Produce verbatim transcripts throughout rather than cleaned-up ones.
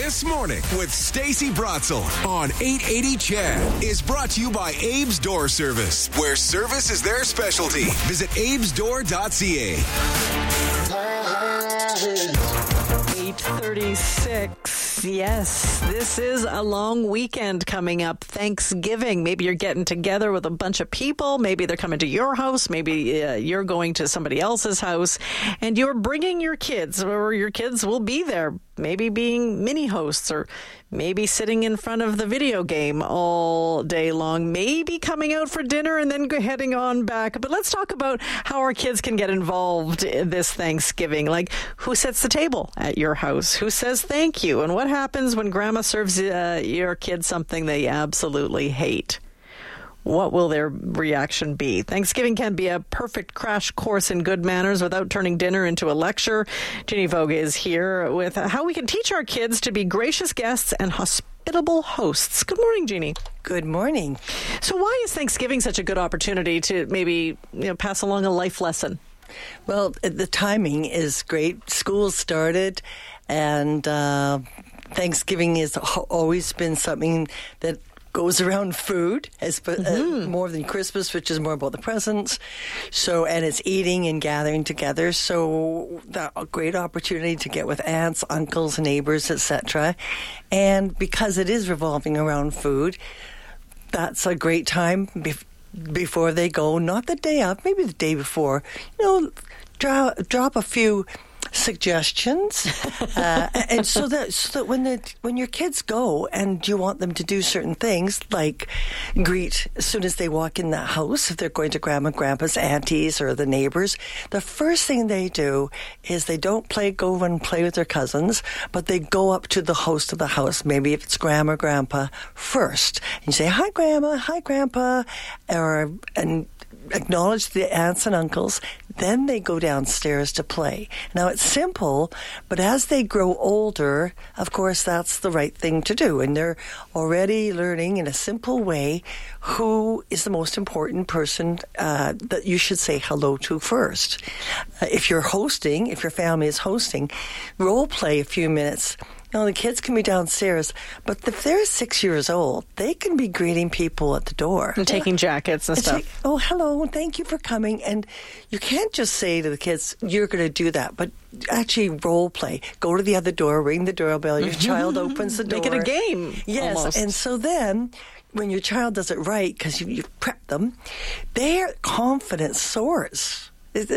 This Morning with Stacey Brotzel on eight eighty C H E D is brought to you by Abe's Door Service, where service is their specialty. Visit abes door dot c a. eight thirty-six. Yes, this is a long weekend coming up. Thanksgiving. Maybe you're getting together with a bunch of people. Maybe they're coming to your house. Maybe uh, you're going to somebody else's house. And you're bringing your kids, or your kids will be there. Maybe being mini hosts, or maybe sitting in front of the video game all day long, maybe coming out for dinner and then heading on back. But let's talk about how our kids can get involved this Thanksgiving. Like, who sets the table at your house? Who says thank you? And what happens when grandma serves uh, your kids something they absolutely hate? What will their reaction be? Thanksgiving can be a perfect crash course in good manners without turning dinner into a lecture. Ginny Vogue is here with how we can teach our kids to be gracious guests and hospitable hosts. Good morning, Jeannie. Good morning. So why is Thanksgiving such a good opportunity to maybe, you know, pass along a life lesson? Well, the timing is great. School started, and uh, Thanksgiving has always been something that goes around food, as mm-hmm. uh, more than Christmas, which is more about the presents. So, and it's eating and gathering together. So, that a great opportunity to get with aunts, uncles, neighbors, et cetera. And because it is revolving around food, that's a great time be- before they go. Not the day of, maybe the day before. You know, draw, drop a few suggestions, uh, and so that so that when the when your kids go and you want them to do certain things, like greet as soon as they walk in the house, if they're going to grandma, grandpa's, aunties, or the neighbors, the first thing they do is they don't play go and play with their cousins, but they go up to the host of the house. Maybe if it's grandma, grandpa first, and you say hi, grandma, hi, grandpa, or and acknowledge the aunts and uncles. Then they go downstairs to play. Now, it's simple, but as they grow older, of course, that's the right thing to do. And they're already learning in a simple way who is the most important person uh, that you should say hello to first. Uh, if you're hosting, if your family is hosting, role play a few minutes. No, the kids can be downstairs, but if they're six years old, they can be greeting people at the door. And taking jackets and it's stuff. Like, oh, hello, thank you for coming. And you can't just say to the kids, you're going to do that, but actually role play. Go to the other door, ring the doorbell, your child opens the door. Make it a game. Yes, almost. And so then when your child does it right, because you, you've prepped them, their confidence soars.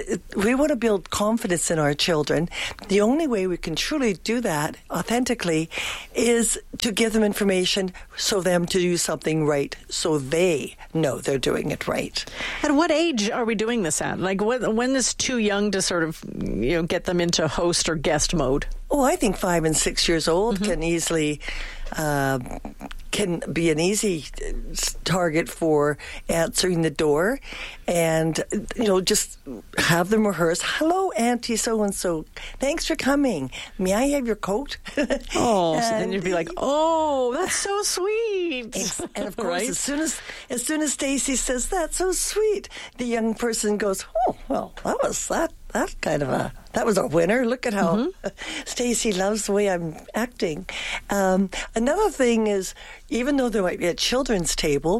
We want to build confidence in our children. The only way we can truly do that authentically is to give them information so them to do something right, so they know they're doing it right. At what age are we doing this at? Like, when is too young to sort of, you know, get them into host or guest mode? Oh, I think five and six years old mm-hmm. can easily uh, can be an easy target for answering the door, and you know, just have them rehearse. Hello, Auntie so and so. Thanks for coming. May I have your coat? Oh, and, so then you'd be like, oh, that's so sweet. And of course, right? as soon as as soon as Stacey says that's so sweet, the young person goes, oh, well, that was that. That kind of a, that was a winner. Look at how mm-hmm. Stacey loves the way I'm acting. Um, another thing is, even though there might be a children's table,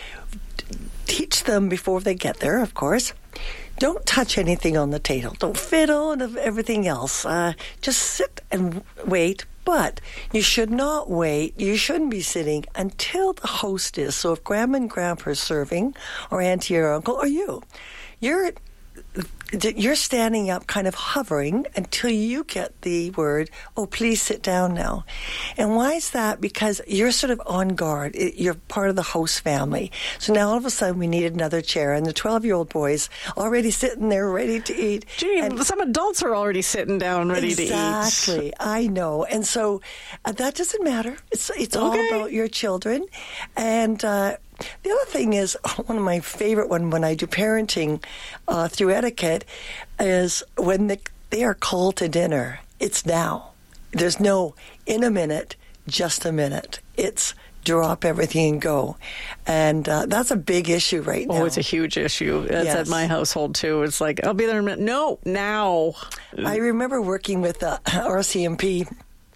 teach them before they get there, of course, don't touch anything on the table. Don't fiddle and everything else. Uh, just sit and wait. But you should not wait. You shouldn't be sitting until the host is. So if grandma and grandpa are serving, or auntie or uncle, or you, you're you're standing up, kind of hovering until you get the word, oh, please sit down now. And why is that? Because you're sort of on guard. You're part of the host family. So now all of a sudden we need another chair, and the twelve-year-old boy's already sitting there ready to eat. Gee, and some adults are already sitting down ready exactly, to eat. Exactly. I know. And so uh, that doesn't matter. It's, it's okay. all about your children. And uh, the other thing is, one of my favorite one when I do parenting uh, through etiquette is when the, they are called to dinner, it's now. There's no in a minute, just a minute. It's drop everything and go. And uh, that's a big issue right now. Oh, it's a huge issue. That's yes. at my household, too. It's like, I'll be there in a minute. No, now. I remember working with uh, R C M P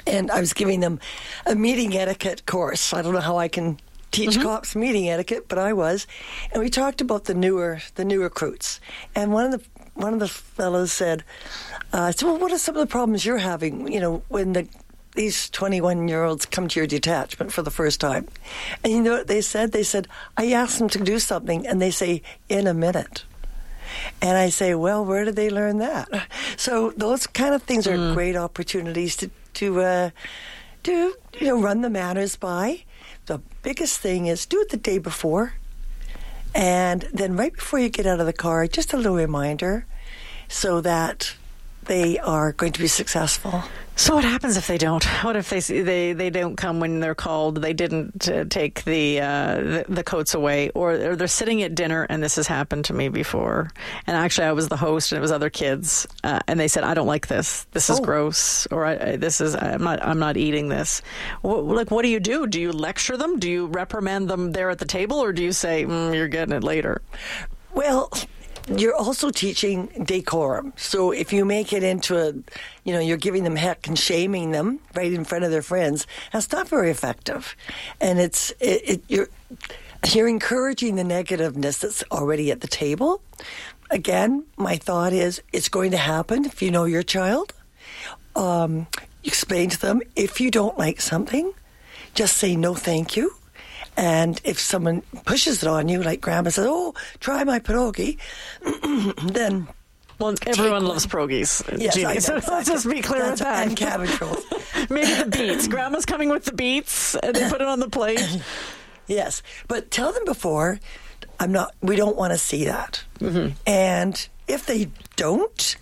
And I was giving them a meeting etiquette course. I don't know how I can teach mm-hmm. cops meeting etiquette, but I was. And we talked about the newer the new recruits. And one of the one of the fellows said, uh, I said, well, what are some of the problems you're having, you know, when the these twenty-one-year-olds come to your detachment for the first time? And you know what they said? They said, I asked them to do something, and they say, in a minute. And I say, well, where did they learn that? So those kind of things are mm. great opportunities to to uh, to you know run the manners by. The biggest thing is do it the day before, and then right before you get out of the car, just a little reminder, so that they are going to be successful. So what happens if they don't? What if they they, they don't come when they're called? They didn't uh, take the, uh, the the coats away, or, or they're sitting at dinner, and this has happened to me before. And actually, I was the host, and it was other kids, uh, and they said, "I don't like this. This is oh. gross," or I, I, "This is I'm not I'm not eating this." What, like, what do you do? Do you lecture them? Do you reprimand them there at the table, or do you say, mm, "You're getting it later"? Well, you're also teaching decorum. So if you make it into a, you know, you're giving them heck and shaming them right in front of their friends, that's not very effective. And it's it, it, you're you're encouraging the negativeness that's already at the table. Again, my thought is it's going to happen if you know your child. Um, explain to them if you don't like something, just say no, thank you. And if someone pushes it on you, like Grandma says, oh, try my pierogi, then... Well, everyone loves pierogies, yes, Jeannie, so exactly. Let's just be clear That's, with that. And cabbage rolls. Maybe the beets. Grandma's coming with the beets, and they put it on the plate. Yes, but tell them before, I'm not. we don't want to see that. Mm-hmm. And if they don't,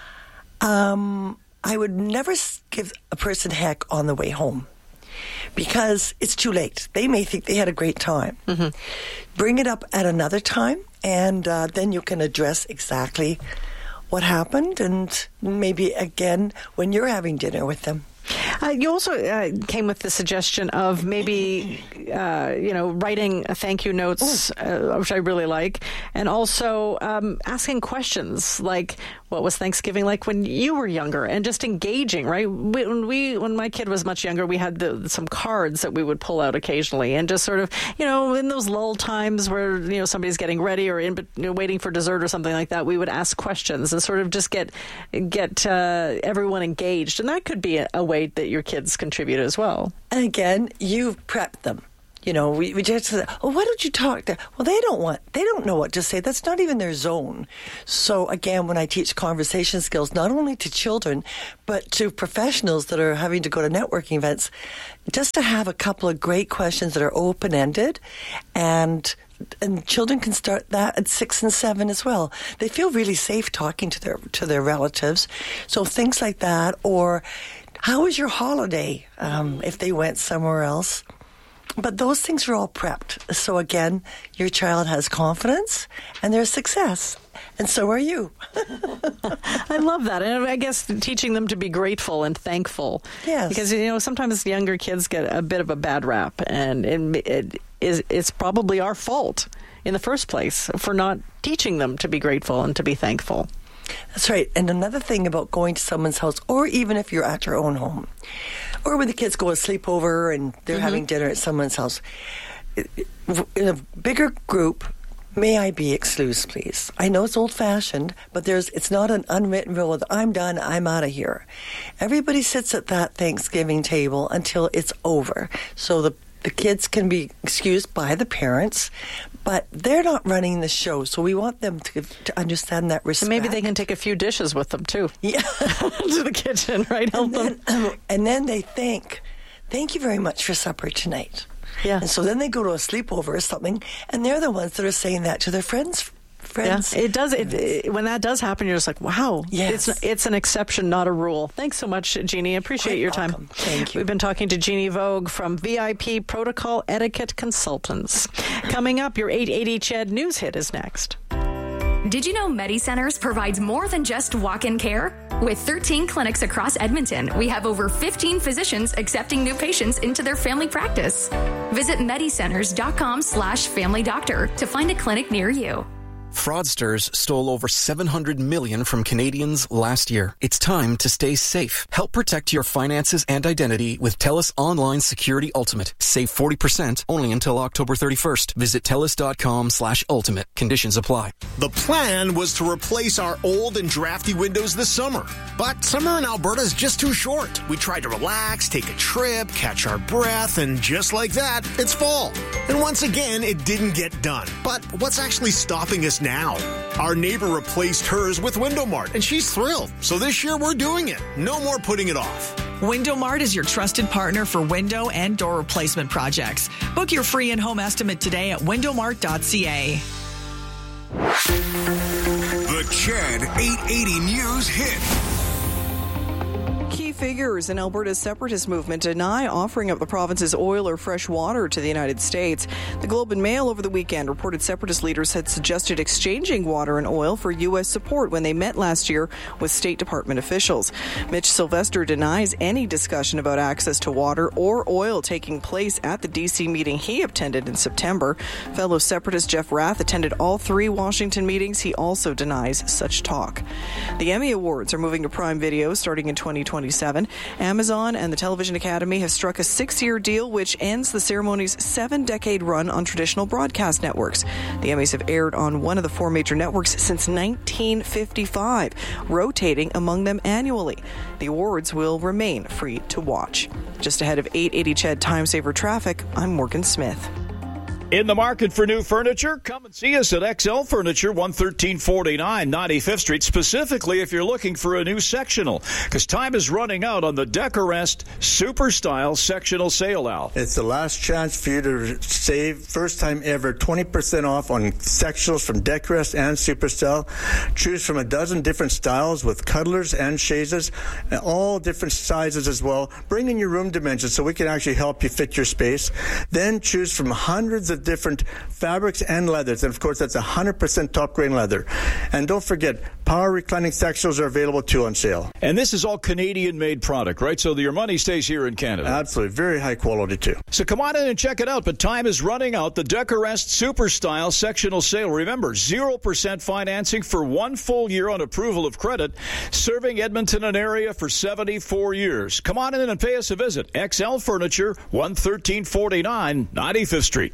um, I would never give a person heck on the way home. Because it's too late. They may think they had a great time. Mm-hmm. Bring it up at another time, and uh, then you can address exactly what happened, and maybe again when you're having dinner with them. Uh, you also uh, came with the suggestion of maybe, uh, you know, writing thank you notes, uh, which I really like, and also um, asking questions like, what was Thanksgiving like when you were younger? And just engaging, right? We, when we, when my kid was much younger, we had the, some cards that we would pull out occasionally, and just sort of, you know, in those lull times where, you know, somebody's getting ready or in, you know, waiting for dessert or something like that, we would ask questions and sort of just get get uh, everyone engaged, and that could be a, a way that your kids contribute as well. And again, you've prepped them. You know, we, we just said, oh, why don't you talk to... Well, they don't want... They don't know what to say. That's not even their zone. So, again, when I teach conversation skills, not only to children, but to professionals that are having to go to networking events, just to have a couple of great questions that are open-ended, and and children can start that at six and seven as well. They feel really safe talking to their to their relatives. So things like that, or how was your holiday um, if they went somewhere else? But those things are all prepped. So again, your child has confidence and there's success. And so are you. I love that. And I guess teaching them to be grateful and thankful. Yes. Because, you know, sometimes younger kids get a bit of a bad rap. And it, it is, it's probably our fault in the first place for not teaching them to be grateful and to be thankful. That's right. And another thing about going to someone's house, or even if you're at your own home, or when the kids go to sleepover and they're mm-hmm. having dinner at someone's house, in a bigger group, may I be excused, please? I know it's old-fashioned, but there's it's not an unwritten rule of, I'm done, I'm out of here. Everybody sits at that Thanksgiving table until it's over. So the The kids can be excused by the parents, but they're not running the show, so we want them to, to understand that respect. So maybe they can take a few dishes with them, too. Yeah. To the kitchen, right? Help and then, them. Um, and then they think, thank you very much for supper tonight. Yeah. And so then they go to a sleepover or something, and they're the ones that are saying that to their friends. Friends. Yeah, it does. It, it, when that does happen, you're just like, wow. Yes. It's, it's an exception, not a rule. Thanks so much, Jeannie. I appreciate Quite your welcome. time. Thank you. We've been talking to Jeannie Vogue from V I P Protocol Etiquette Consultants. Coming up, your eight eighty C H E D News Hit is next. Did you know MediCenters provides more than just walk-in care? With thirteen clinics across Edmonton, we have over fifteen physicians accepting new patients into their family practice. Visit medicenters.com slash family doctor to find a clinic near you. Fraudsters stole over seven hundred million dollars from Canadians last year. It's time to stay safe. Help protect your finances and identity with TELUS Online Security Ultimate. Save forty percent only until October thirty-first. Visit TELUS.com slash ultimate. Conditions apply. The plan was to replace our old and drafty windows this summer. But summer in Alberta is just too short. We tried to relax, take a trip, catch our breath, and just like that, it's fall. And once again, it didn't get done. But what's actually stopping us now? Our neighbor replaced hers with Window Mart, and she's thrilled. So this year, we're doing it. No more putting it off. Window Mart is your trusted partner for window and door replacement projects. Book your free in-home estimate today at window mart dot c a. The Chad eight eighty News hit. Key figures in Alberta's separatist movement deny offering up the province's oil or fresh water to the United States. The Globe and Mail over the weekend reported separatist leaders had suggested exchanging water and oil for U S support when they met last year with State Department officials. Mitch Sylvester denies any discussion about access to water or oil taking place at the D C meeting he attended in September. Fellow separatist Jeff Rath attended all three Washington meetings. He also denies such talk. The Emmy Awards are moving to Prime Video starting in twenty twenty-seven. Amazon and the Television Academy have struck a six-year deal which ends the ceremony's seven-decade run on traditional broadcast networks. The Emmys have aired on one of the four major networks since nineteen fifty-five, rotating among them annually. The awards will remain free to watch. Just ahead of eight eighty Ched Time Saver Traffic, I'm Morgan Smith. In the market for new furniture? Come and see us at X L Furniture, one thirteen forty-nine ninety-fifth Street, specifically if you're looking for a new sectional, because time is running out on the Decorest Super Style Sectional Sale, Al. It's the last chance for you to save, first time ever, twenty percent off on sectionals from Decorest and Super Style. Choose from a dozen different styles with cuddlers and chaises, and all different sizes as well. Bring in your room dimensions so we can actually help you fit your space. Then choose from hundreds of different fabrics and leathers, and of course that's one hundred percent top grain leather. And don't forget, power reclining sectionals are available too on sale. And this is all Canadian made product, right? So that your money stays here in Canada. Absolutely, very high quality too. So come on in and check it out, but time is running out. The Decorest Super Style Sectional Sale. Remember, zero percent financing for one full year on approval of credit, serving Edmonton and area for seventy-four years. Come on in and pay us a visit. X L Furniture, one thirteen forty-nine ninety-fifth Street.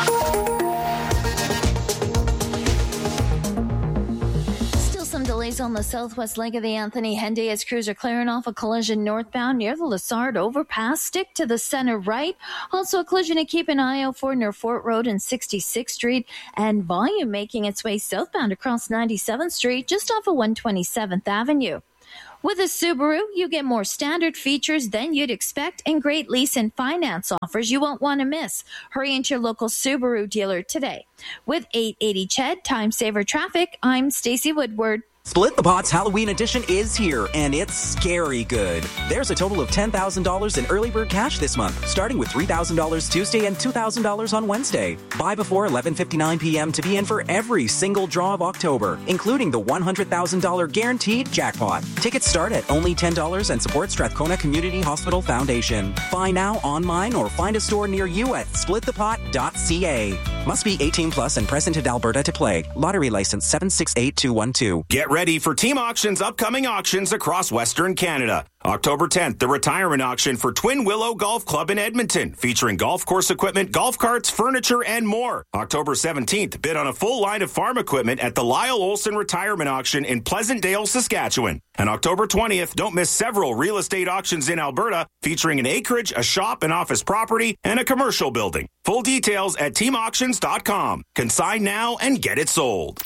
Still some delays on the southwest leg of the Anthony Henday as crews are clearing off a collision northbound near the Lessard overpass. Stick to the center right. Also a collision to keep an eye out for near Fort Road and sixty-sixth Street, and volume making its way southbound across ninety-seventh Street just off of one twenty-seventh Avenue. With a Subaru, you get more standard features than you'd expect and great lease and finance offers you won't want to miss. Hurry into your local Subaru dealer today. With eight eighty Ched Time Saver Traffic, I'm Stacey Woodward. Split the Pot's Halloween edition is here, and it's scary good. There's a total of ten thousand dollars in early bird cash this month, starting with three thousand dollars Tuesday and two thousand dollars on Wednesday. Buy before eleven fifty-nine p.m. to be in for every single draw of October, including the one hundred thousand dollars guaranteed jackpot. Tickets start at only ten dollars and support Strathcona Community Hospital Foundation. Buy now online or find a store near you at split the pot dot c a. Must be eighteen plus and present in Alberta to play. Lottery license seven six eight two one two. Get ready for Team Auction's upcoming auctions across Western Canada. October tenth, the retirement auction for Twin Willow Golf Club in Edmonton, featuring golf course equipment, golf carts, furniture, and more. October seventeenth, bid on a full line of farm equipment at the Lyle Olson Retirement Auction in Pleasantdale, Saskatchewan. And October twentieth, don't miss several real estate auctions in Alberta, featuring an acreage, a shop, an office property, and a commercial building. Full details at team auctions dot com. Consign now and get it sold.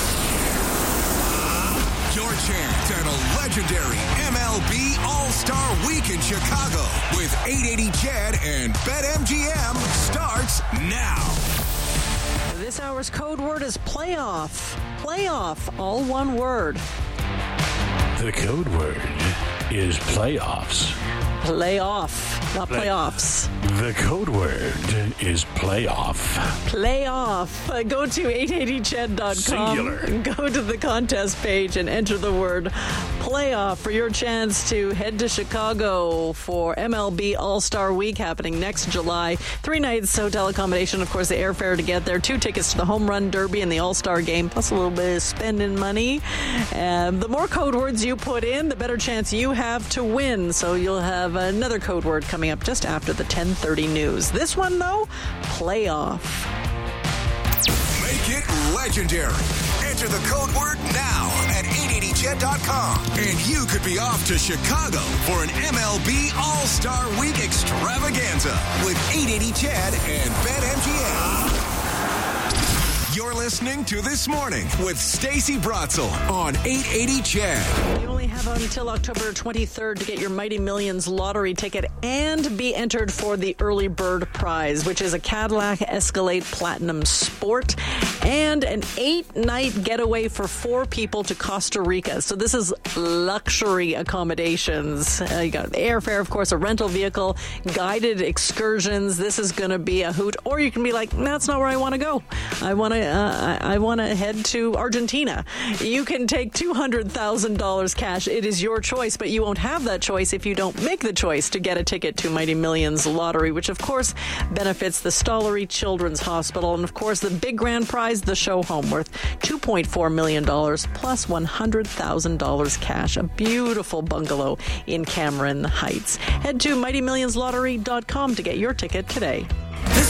Your chance at a legendary M L B All-Star Week in Chicago with eight eighty Ched and BetMGM starts now. This hour's code word is playoff. Playoff, all one word. The code word is playoffs. Playoff, not Play- playoffs. The code word is playoff. Playoff. Uh, go to eight eighty C H E D dot com. Singular. Go to the contest page and enter the word playoff for your chance to head to Chicago for M L B All-Star Week happening next July. Three nights hotel accommodation, of course, the airfare to get there. Two tickets to the Home Run Derby and the All-Star Game, plus a little bit of spending money. Um, the more code words you put in, the better chance you have to win. So you'll have another code word coming up just after the ten thirty news. This one, though, playoff. Make it legendary. Enter the code word now at eight eighty C H E D dot com. And you could be off to Chicago for an M L B All-Star Week extravaganza with eight eighty C H E D and BetMGM. You're listening to This Morning with Stacey Bratzel on eight eighty C H E D. You only have until October twenty-third to get your Mighty Millions lottery ticket and be entered for the Early Bird Prize, which is a Cadillac Escalade Platinum Sport and an eight-night getaway for four people to Costa Rica. So this is luxury accommodations. Uh, you got airfare, of course, a rental vehicle, guided excursions. This is going to be a hoot. Or you can be like, that's not where I want to go. I want to uh, I, I want to head to Argentina. You can take two hundred thousand dollars cash. It is your choice, but you won't have that choice if you don't make the choice to get a ticket to Mighty Millions lottery, which of course benefits the Stollery Children's Hospital. And of course, the big grand prize, the show home, worth two point four million dollars plus one hundred thousand dollars cash. A beautiful bungalow in Cameron Heights. Head to mighty millions lottery dot com to get your ticket today.